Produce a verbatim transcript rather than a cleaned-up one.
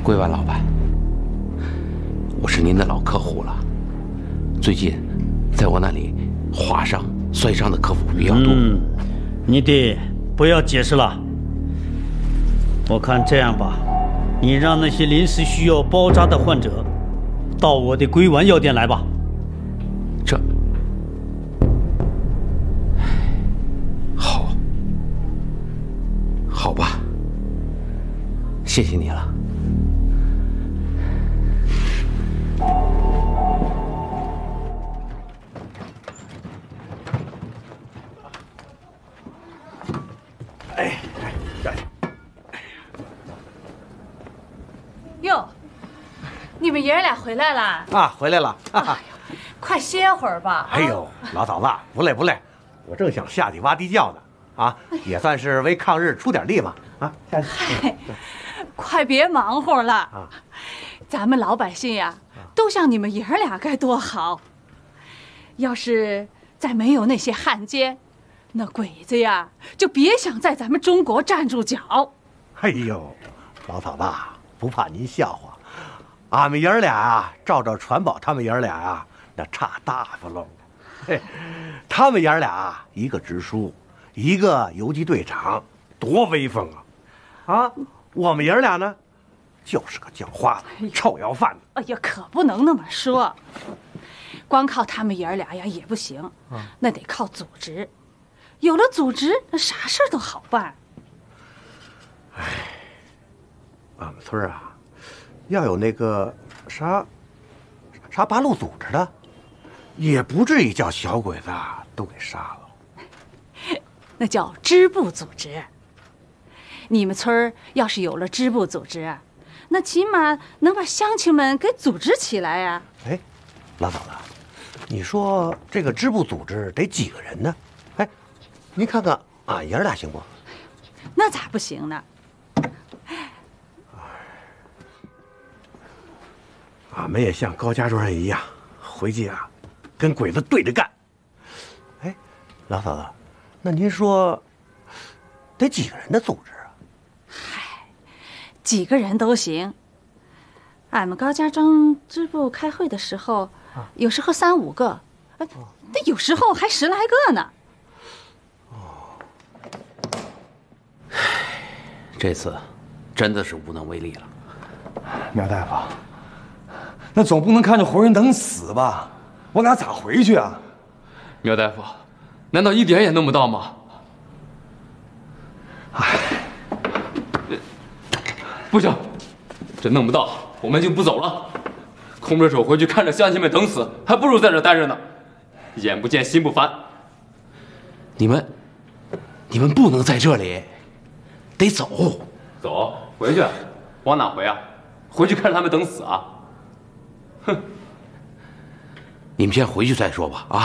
桂万老板，我是您的老客户了。最近，在我那里划伤、摔伤的客户比较多。 嗯，你得不要解释了。我看这样吧，你让那些临时需要包扎的患者，到我的归丸药店来吧。 这，好，好吧，谢谢你了。 哎哎，站起！ 哟，你们爷儿俩回来了啊，回来了！哈哈， 快歇会儿吧。 哎呦，老嫂子不累不累，我正想下地挖地窖呢，啊，也算是为抗日出点力嘛。啊，下去。 嗨，快别忙活了啊！咱们老百姓呀，都像你们爷儿俩该多好。要是再没有那些汉奸，那鬼子呀就别想在咱们中国站住脚。 哎呦，老嫂子不怕您笑话，俺们爷儿俩啊，照照传宝他们爷儿俩啊，那差大发喽。嘿，他们爷儿俩一个直属，一个游击队长，多威风啊！啊，我们爷儿俩呢，就是个叫花子、臭要饭的。 哎呀，可不能那么说，光靠他们爷儿俩呀也不行，那得靠组织。有了组织，那啥事儿都好办。 哎，俺们村啊，要有那个啥啥八路组织的，也不至于叫小鬼子都给杀了。 那叫支部组织。你们村儿要是有了支部组织，那起码能把乡亲们给组织起来呀。 哎，老嫂子，你说这个支部组织得几个人呢？哎，您看看俺爷儿俩行不？ 那咋不行呢？ 俺们也像高家主任一样，回去啊，跟鬼子对着干。哎，老嫂子，那您说得几个人的组织啊？ 嗨，几个人都行。俺们高家庄支部开会的时候，有时候三五个，那有时候还十来个呢。 这次真的是无能为力了。 苗大夫，那总不能看着活人等死吧？我俩咋回去啊？ 苗大夫，难道一点也弄不到吗？ 唉， 不行，这弄不到，我们就不走了。空着手回去看着乡亲们等死，还不如在这待着呢。眼不见心不烦。 你们，你们不能在这里，得走。 走，回去，往哪回啊？回去看着他们等死啊？哼！ 你们先回去再说吧，啊。